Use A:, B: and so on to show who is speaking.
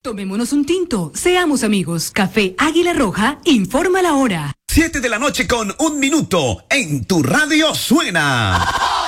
A: Tomémonos un tinto, seamos amigos. Café Águila Roja, informa la hora.
B: 7 de la noche con 1 minuto, en tu radio suena.